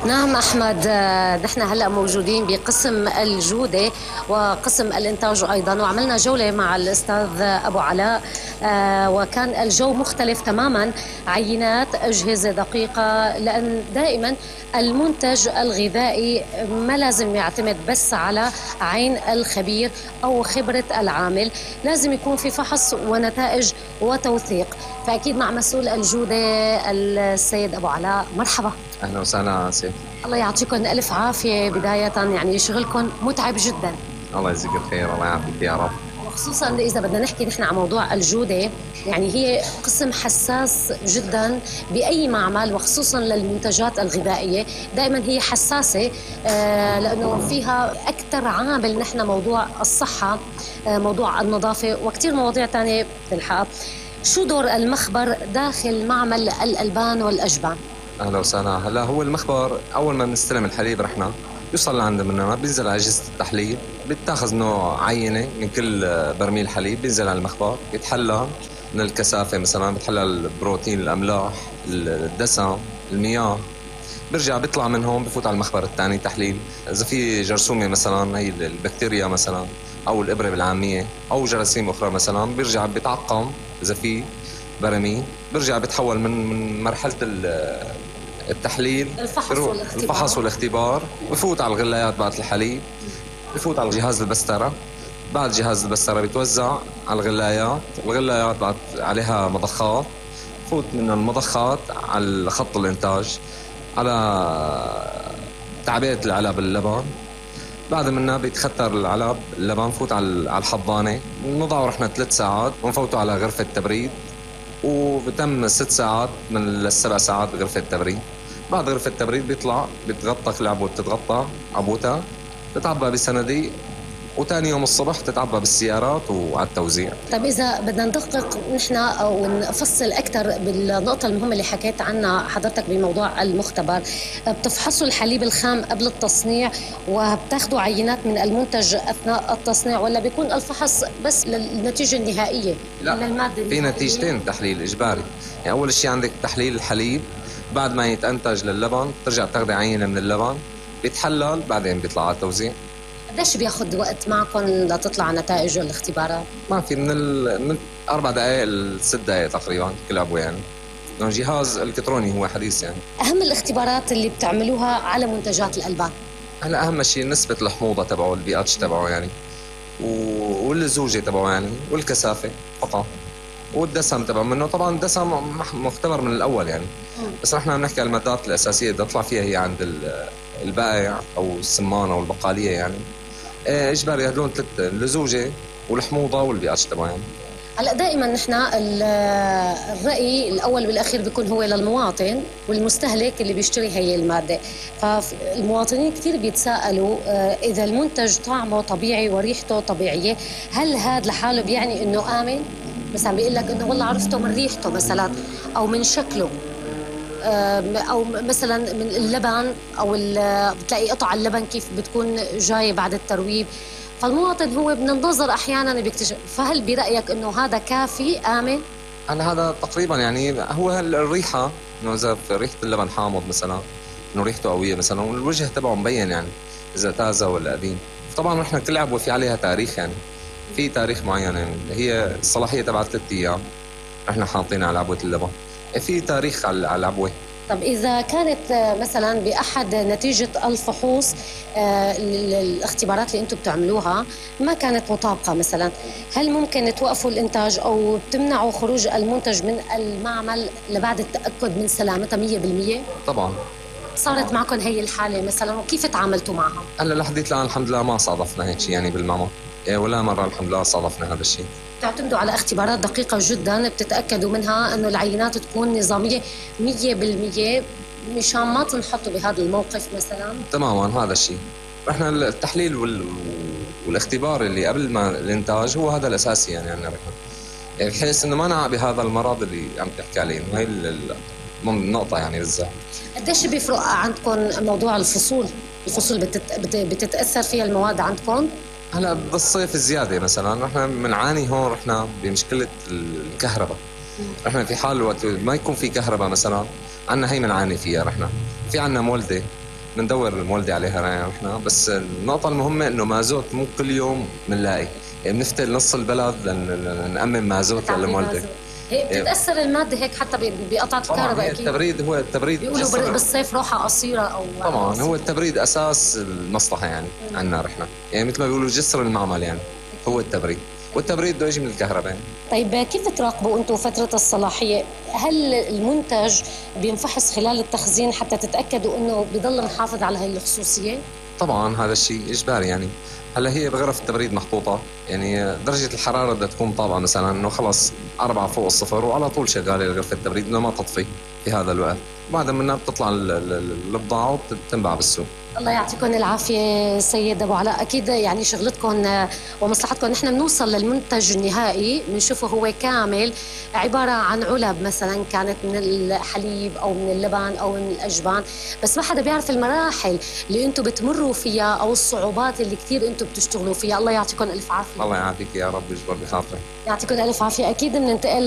نعم أحمد، نحن هلأ موجودين بقسم الجودة وقسم الإنتاج أيضا، وعملنا جولة مع الأستاذ أبو علاء. وكان الجو مختلف تماما، عينات، أجهزة دقيقة، لأن دائما المنتج الغذائي ما لازم يعتمد بس على عين الخبير أو خبرة العامل، لازم يكون في فحص ونتائج وتوثيق. فأكيد مع مسؤول الجودة السيد أبو علاء. مرحبا. اهلا وسهلا سيف. الله يعطيكم ألف عافية. بداية يعني شغلكم متعب جدا، الله يجزيك الخير، الله يعافيك يا رب. وخصوصا إذا بدنا نحكي نحن عن موضوع الجودة، يعني هي قسم حساس جدا بأي معمل، وخصوصا للمنتجات الغذائية دائما هي حساسة، لأنه فيها أكثر عامل نحن موضوع الصحة، موضوع النظافة، وكثير مواضيع تانية بتلحق. شو دور المخبر داخل معمل الألبان والأجبان؟ اهلا وسهلا. هلا هو المخبر اول ما بنستلم الحليب رحنا يوصل لعند مننا، بينزل على اجهزه التحليل، بيتاخذ نوع عينه من كل برميل حليب، بينزل على المخبر، بيتحلى من الكثافه، مثلا بتحلى البروتين، الاملاح، الدسم، المياه، برجع بيطلع من هون بفوت على المخبر الثاني تحليل. اذا في جرثومه مثلا، هي البكتيريا مثلا، او الابره بالعاميه، او جراثيم اخرى مثلا، بيرجع بيتعقم. اذا في براميل برجع بيتحول من مرحله التحليل، الفحص والاختبار، بفوت على الغلايات بعد الحليب، بفوت على جهاز البستره، بعد جهاز البستره بيتوزع على الغلايات، الغلايات بعد عليها مضخات، فوت من المضخات على خط الانتاج، على تعبئة العلب اللبن. بعد منها بيتختر العلب اللبن، فوت على الحضانة، نضعه رحنا 3 ساعات ونفوته على غرفة تبريد، وبتم 6 ساعات من ال7 ساعات بغرفة التبريد. بعد غرفة التبريد بيطلع بيتغطى العبوة، بتتغطى عبوتها، بتعبى بصناديق، وتاني يوم الصبح تتعبى بالسيارات وعلى التوزيع. طيب إذا بدنا ندقق نحن أو نفصل أكثر بالنقطة المهمة اللي حكيت عنها حضرتك بموضوع المختبر، بتفحصوا الحليب الخام قبل التصنيع وبتاخذوا عينات من المنتج أثناء التصنيع، ولا بيكون الفحص بس للنتيجة النهائية؟ لا، للمادة في نتيجتين تحليل إجباري. يعني أول شيء عندك تحليل الحليب، بعد ما يتأنتج للبن ترجع تاخذي عينة من اللبن، بيتحلل، بعدين بيطلع على التوزيع. قديش بياخذ وقت معكم لتطلع نتائج الاختبارات؟ ما في من 4 دقائق ل6 دقائق تقريبا كل عبوة، يعني لأنه جهاز إلكتروني هو حديث. يعني أهم الاختبارات اللي بتعملوها على منتجات الألبان؟ هلا أهم شيء نسبة الحموضة تبعه، البي اتش تبعه يعني، واللزوجة تبعه يعني، والكثافة فقط، والدسم تبعه. منه طبعا الدسم مختبر من الأول يعني، بس نحن بنحكي على المادات الأساسية اللي تطلع فيها هي عند البائع أو السمان أو البقالية يعني. إجباري هدول 3: اللزوجة والحموضة والبي اتش تبعه يعني. هلا دائما نحن الرأي الأول بالأخير بيكون هو للمواطن والمستهلك اللي بيشتري هي المادة. فالمواطنين كثير بيتساءلوا إذا المنتج طعمه طبيعي وريحته طبيعية، هل هذا لحاله بيعني إنه آمن؟ مثلا بيقول لك إنه والله عرفته من ريحته مثلا أو من شكله، أو مثلا من اللبن، أو بتلاقي قطع اللبن كيف بتكون جاية بعد الترويب. فالمواطن هو من النظر أحيانا بيكتشف. فهل برأيك أنه هذا كافي آمن؟ أنا هذا تقريبا يعني هو الريحة، إنه إذا في ريحة اللبن حامض مثلا، إنه ريحته قوية مثلا، والوجه تبعه مبين يعني إذا تازة ولا قديم. طبعا نحن كل عبوة في عليها تاريخ، يعني في تاريخ معين، يعني هي الصلاحية تبع 3 أيام نحن حاطينها على عبوة اللبن، في تاريخ على العبوة. طب إذا كانت مثلا بأحد نتيجة الفحوص، الاختبارات اللي أنتم بتعملوها ما كانت مطابقة مثلا، هل ممكن توقفوا الإنتاج أو تمنعوا خروج المنتج من المعمل لبعد التأكد من سلامتها 100%؟ طبعا. صارت معكم هي الحالة مثلا، وكيف تعاملتوا معها؟ هلا لحديت الآن الحمد لله ما صادفنا هيك شيء يعني بالمعمل، ولا مرة الحمد لله صادفنا هذا الشيء. تعتمدوا على اختبارات دقيقة جدا بتتأكدوا منها أنه العينات تكون نظامية 100%، مشان ما تنحطوا بهذا الموقف مثلا؟ تماما هذا الشيء. احنا التحليل والاختبار اللي قبل ما الانتاج هو هذا الاساسي يعني عندنا نحن، يعني بحيث انه ما نعبي هذا المرض اللي عم تحكي عليه، انه هي النقطة يعني بالذات. قديش بيفرق عندكم موضوع الفصول؟ الفصول بتتأثر فيها المواد عندكم؟ هلا بالصيف الزيادة مثلا نحن بنعاني هون، رحنا بمشكلة الكهرباء. رحنا في حال وقت ما يكون في كهرباء مثلا، عنا هي بنعاني فيها. رحنا في عنا مولدة بندور المولدة عليها نحن. بس النقطة المهمة إنه مازوت مو كل يوم بنلاقي، يعني بنفتل نص البلد لنأمن مازوت للمولدة. هي بتتأثر المادة هيك حتى بقطعة الكهرباء أكيد. التبريد هو التبريد بيقولوا بالصيف روحة قصيرة أو طبعا هو التبريد أساس المصلحة يعني عنا رحنا، يعني مثل ما بيقولوا جسر المعمل يعني هو التبريد، والتبريد بده يجي من الكهرباء. طيب كيف تراقبوا أنتم فترة الصلاحية؟ هل المنتج بينفحص خلال التخزين حتى تتأكدوا أنه بيضل محافظ على هاي الخصوصية؟ طبعا هذا الشيء إجباري يعني. هلا هي بغرف التبريد محطوطة، يعني درجة الحرارة بدها تكون طابعة مثلا إنه خلص 4 فوق الصفر وعلى طول شغالة غرفة التبريد إنه ما تطفي في هذا الوقت. بعد منها بتطلع البضاعة وبتنباع بالسوق. الله يعطيكم العافية سيد أبو علاء، أكيد يعني شغلتكم ومصلحتكم نحن بنوصل للمنتج النهائي بنشوفه هو كامل، عبارة عن علب مثلا كانت من الحليب أو من اللبن أو من الأجبان، بس ما حدا بيعرف المراحل اللي أنتم بتمروا فيها أو الصعوبات اللي كثير أنتم بتشتغلوا فيها. الله يعطيكم ألف عافية. الله يعافيك يا رب، يجبر بخاطرك. يعطيكم ألف عافية. أكيد بننتقل